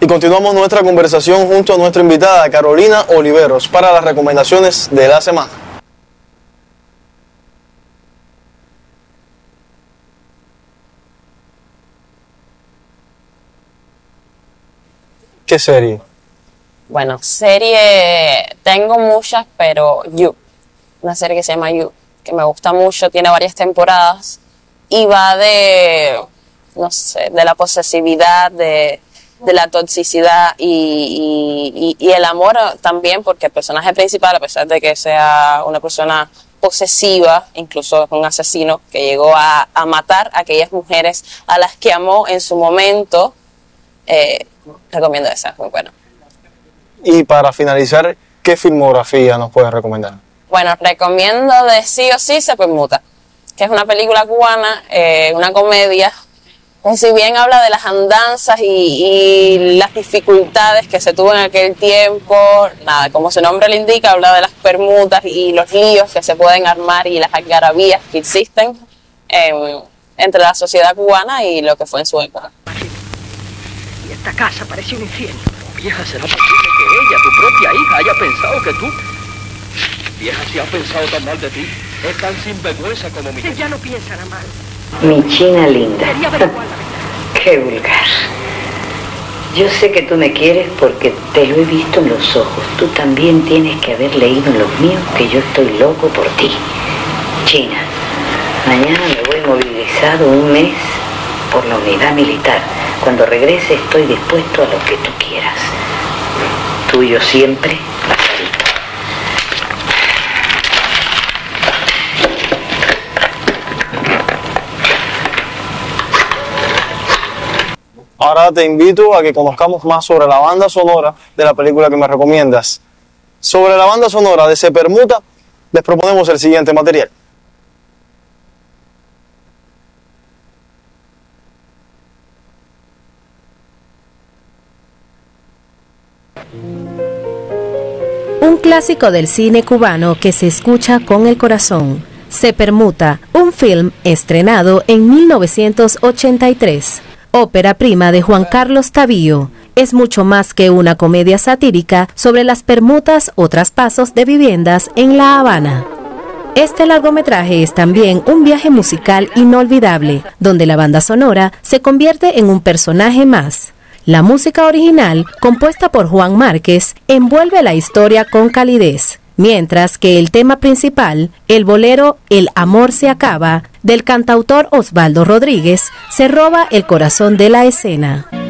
Y continuamos nuestra conversación junto a nuestra invitada Carolina Oliveros para las recomendaciones de la semana. ¿Qué serie? Bueno, serie, tengo muchas, pero You, una serie que se llama You, que me gusta mucho, tiene varias temporadas y va de, no sé, de la posesividad, de la toxicidad y el amor también, porque el personaje principal, a pesar de que sea una persona posesiva, incluso es un asesino que llegó a matar a aquellas mujeres a las que amó en su momento. Recomiendo esa, muy buena. Y para finalizar, ¿qué filmografía nos puedes recomendar? Bueno, recomiendo de sí o sí Se Permuta, que es una película cubana, una comedia, que si bien habla de las andanzas y las dificultades que se tuvo en aquel tiempo, nada, como su nombre le indica, habla de las permutas y los líos que se pueden armar y las algarabías que existen entre la sociedad cubana y lo que fue en su época. Y esta casa parece un infierno. Vieja, ¿será posible que ella, tu propia hija, haya pensado que tú... Vieja, si ha pensado tan mal de ti, es tan sinvergüenza como mi... Ella no piensa nada mal. Mi China linda. Quería averiguar la verdad. Qué vulgar. Yo sé que tú me quieres porque te lo he visto en los ojos. Tú también tienes que haber leído en los míos que yo estoy loco por ti. China, mañana me voy movilizado un mes por la unidad militar. Cuando regrese estoy dispuesto a lo que tú quieras. Tuyo siempre, Margarita. Ahora te invito a que conozcamos más sobre la banda sonora de la película que me recomiendas. Sobre la banda sonora de Se Permuta, les proponemos el siguiente material. Un clásico del cine cubano que se escucha con el corazón. Se Permuta, un film estrenado en 1983. Ópera prima de Juan Carlos Tavío. Es mucho más que una comedia satírica sobre las permutas o traspasos de viviendas en La Habana. Este largometraje es también un viaje musical inolvidable, donde la banda sonora se convierte en un personaje más. La música original, compuesta por Juan Márquez, envuelve la historia con calidez, mientras que el tema principal, el bolero El amor se acaba, del cantautor Osvaldo Rodríguez, se roba el corazón de la escena.